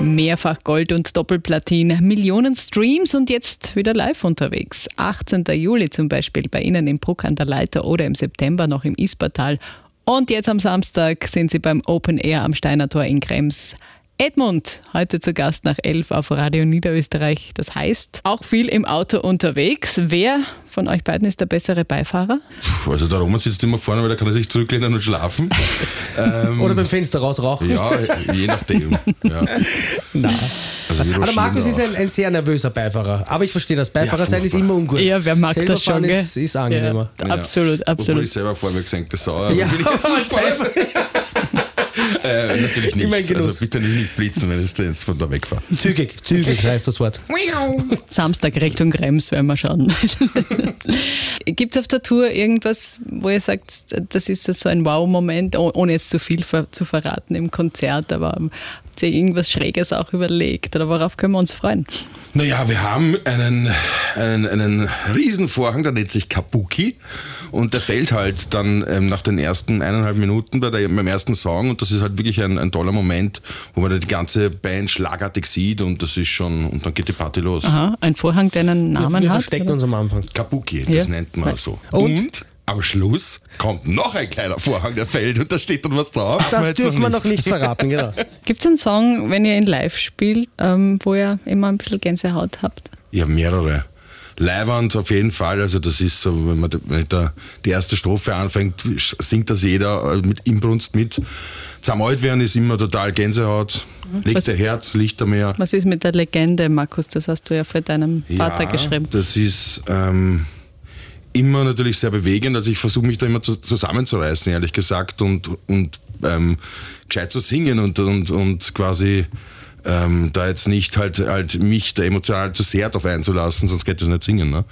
Mehrfach Gold- und Doppelplatin, Millionen Streams und jetzt wieder live unterwegs. 18. Juli zum Beispiel bei Ihnen in Bruck an der Leiter oder im September noch im Ispertal. Und jetzt am Samstag sind Sie beim Open Air am Steiner Tor in Krems. Edmund, heute zu Gast nach 11 auf Radio Niederösterreich. Das heißt, auch viel im Auto unterwegs. Wer von euch beiden ist der bessere Beifahrer? Also der Roman sitzt immer vorne, weil da kann er sich zurücklehnen und schlafen. Oder beim Fenster raus rauchen. Ja, je nachdem. Ja. Nein. Also Aber Markus ist ein sehr nervöser Beifahrer. Aber ich verstehe das. Beifahrer sein ist immer ungut. Ja, wer mag selber das schon, fahren ist angenehmer. Ja, absolut. Obwohl ich selber vor mir gesenkte Sau. Ja, Natürlich nicht. Immer ein Genuss. Also bitte nicht blitzen, wenn ich jetzt von da wegfahre. Zügig heißt das Wort. Samstag Richtung Krems werden wir schauen. Gibt es auf der Tour irgendwas, wo ihr sagt, das ist so ein Wow-Moment, ohne jetzt zu viel zu verraten im Konzert, aber habt ihr irgendwas Schräges auch überlegt oder worauf können wir uns freuen? Naja, wir haben einen Riesenvorhang, der nennt sich Kabuki und der fällt halt dann nach den ersten 1,5 Minuten beim ersten Song und das ist halt wirklich ein toller Moment, wo man die ganze Band schlagartig sieht und das ist schon, und dann geht die Party los. Aha, ein Vorhang, der einen Namen Wir hat? verstecken uns am Anfang. Kabuki, das nennt man so. Und am Schluss kommt noch ein kleiner Vorhang, der fällt und da steht dann was drauf. Das dürfen wir noch nicht verraten, genau. Gibt es einen Song, wenn ihr ihn live spielt, wo ihr immer ein bisschen Gänsehaut habt? Ja, mehrere. Leiwand auf jeden Fall, also das ist so, wenn die erste Strophe anfängt, singt das jeder mit Inbrunst mit. Zum Altwerden ist immer total Gänsehaut, legt der Herz, Lichtermeer. Was ist mit der Legende, Markus? Das hast du ja für deinen Vater geschrieben. Das ist immer natürlich sehr bewegend, also ich versuche mich da immer zusammenzureißen, ehrlich gesagt, und gescheit zu singen und quasi da jetzt nicht halt mich da emotional zu sehr drauf einzulassen, sonst geht das nicht singen. Ne?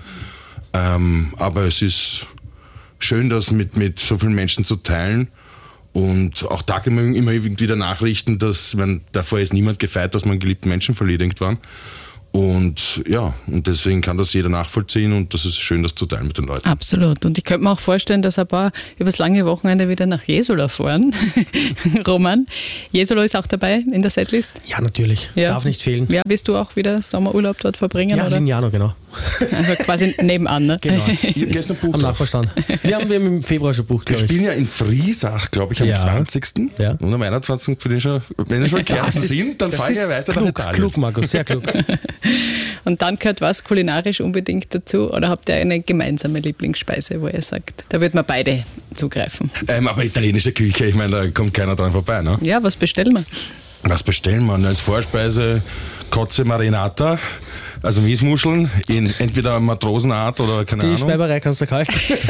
Aber es ist schön, das mit so vielen Menschen zu teilen. Und auch da gibt man immer wieder Nachrichten, dass davor ist niemand gefeit, dass man einen geliebten Menschen verliert irgendwann. Und ja, und deswegen kann das jeder nachvollziehen und das ist schön, das zu teilen mit den Leuten. Absolut. Und ich könnte mir auch vorstellen, dass ein paar übers lange Wochenende wieder nach Jesolo fahren. Roman, Jesolo ist auch dabei in der Setlist? Ja, natürlich. Ja. Darf nicht fehlen. Ja, willst du auch wieder Sommerurlaub dort verbringen? Ja, oder? Lignano, genau. Also quasi nebenan, ne? Genau. Ich habe gestern Buch Am Nachbarstand. Wir haben im Februar schon bucht, Wir glaube ich. spielen ja in Friesach, glaube ich, am 20. Ja. Und am 21. Wenn ich schon gern sind, dann fahre ich ja weiter nach Italien. Klug, Markus, sehr klug. Und dann gehört was kulinarisch unbedingt dazu? Oder habt ihr eine gemeinsame Lieblingsspeise, wo ihr sagt, da wird man beide zugreifen? Aber italienische Küche, ich meine, da kommt keiner dran vorbei. Ne? Ja, was bestellen wir? Was bestellen wir? Als Vorspeise Kotze Marinata, also Miesmuscheln in entweder Matrosenart oder keine Ahnung. Die Speiberei kannst du kaufen.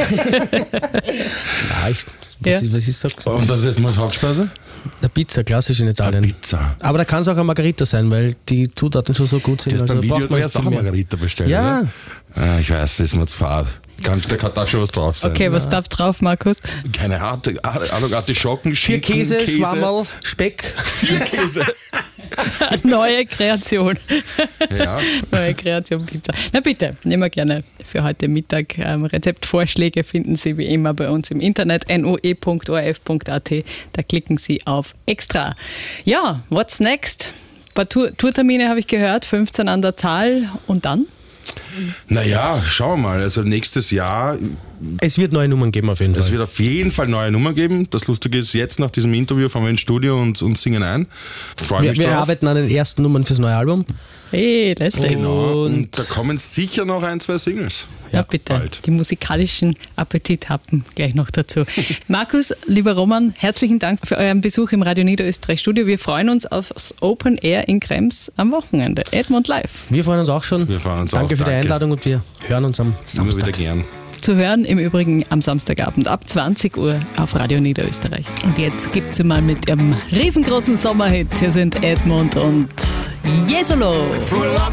Was ist so? Und das ist mal Hauptspeise? Eine Pizza, klassisch in Italien. Eine Pizza. Aber da kann es auch eine Margarita sein, weil die Zutaten schon so gut sind. Das beim Video braucht man erst nicht auch viel eine mehr. Margarita bestellen, Ja. oder? Ich weiß, das ist mir zu fad. Da kann auch schon was drauf sein. Okay, was darf drauf, Markus? Keine Ahnung, Artischocken, 4 Schinken, Käse, Schwammerl, Speck. 4 Käse. Neue Kreation. Ja. Neue Kreation Pizza. Na bitte, nehmen wir gerne für heute Mittag. Rezeptvorschläge finden Sie wie immer bei uns im Internet noe.orf.at. Da klicken Sie auf Extra. Ja, what's next? Ein paar Tourtermine habe ich gehört, 15 an der Zahl und dann? Naja, schauen wir mal. Also nächstes Jahr, Es wird neue Nummern geben auf jeden es Fall. wird auf jeden Fall neue Nummern geben. Das Lustige ist, jetzt nach diesem Interview fahren wir ins Studio und singen ein. Freue mich Wir drauf. arbeiten an den ersten Nummern fürs neue Album. Hey, lässig. Genau, und Und da kommen sicher noch 1, 2 Singles. Ja, bitte. bald. Die musikalischen Appetithappen gleich noch dazu. Markus, lieber Roman, herzlichen Dank für euren Besuch im Radio Niederösterreich Studio. Wir freuen uns aufs Open Air in Krems am Wochenende. Edmund live. Wir freuen uns auch schon. Wir freuen uns Danke auch, für die danke. Einladung und wir hören uns am Immer Samstag. wieder gern. Zu hören im Übrigen am Samstagabend ab 20 Uhr auf Radio Niederösterreich. Und jetzt gibt sie mal mit ihrem riesengroßen Sommerhit. Hier sind Edmund und Jesolo.